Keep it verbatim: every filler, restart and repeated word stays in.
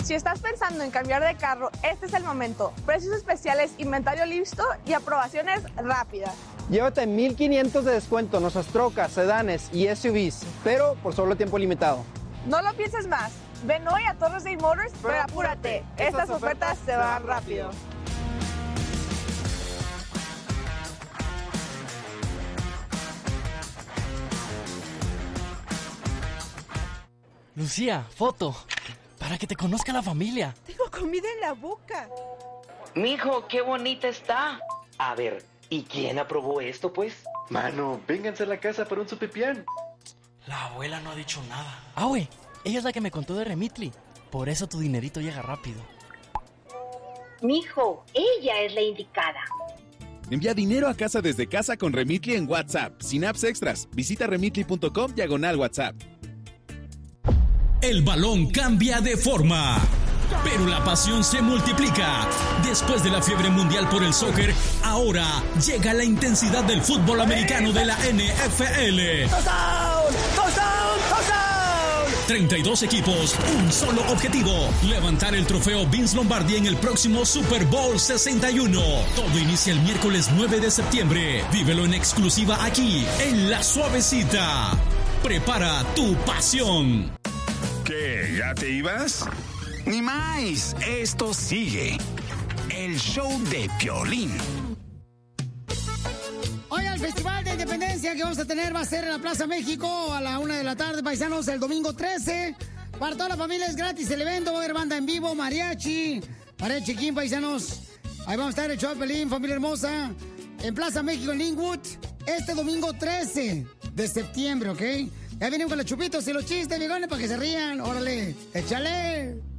Si estás pensando en cambiar de carro, este es el momento. Precios especiales, inventario listo y aprobaciones rápidas. Llévate mil quinientos de descuento en nuestras trocas, sedanes y S U Vs, pero por solo tiempo limitado. No lo pienses más. Ven hoy a Torres Day Motors, pero, pero apúrate. Estas, Estas ofertas se van rápido. Lucía, foto. Para que te conozca la familia. Tengo comida en la boca. Mijo, qué bonita está. A ver, ¿y quién aprobó esto, pues? Mano, vénganse a la casa para un sopipián. La abuela no ha dicho nada. Ah, güey, ella es la que me contó de Remitly. Por eso tu dinerito llega rápido. Mijo, ella es la indicada. Envía dinero a casa desde casa con Remitly en WhatsApp, sin apps extras. Visita remitly punto com diagonal WhatsApp. El balón cambia de forma, pero la pasión se multiplica. Después de la fiebre mundial por el soccer, ahora llega la intensidad del fútbol americano de la N F L. ¡Touchdown! ¡Touchdown! ¡Touchdown! treinta y dos equipos, un solo objetivo: levantar el trofeo Vince Lombardi en el próximo Super Bowl sesenta y uno. Todo inicia el miércoles nueve de septiembre. Vívelo en exclusiva aquí, en La Suavecita. Prepara tu pasión. ¿Qué? ¿Ya te ibas? Ni más, esto sigue. El show de Piolín. Hoy el Festival de Independencia que vamos a tener va a ser en la Plaza México a la una de la tarde, paisanos, el domingo trece. Para toda la familia es gratis el evento, va a haber banda en vivo, mariachi, mariachi chiquín, paisanos. Ahí vamos a estar el show de Piolín, familia hermosa, en Plaza México, en Linwood, este domingo trece de septiembre, ¿ok? Ya vienen con los chupitos y los chistes, viejones, para que se rían. Órale, échale.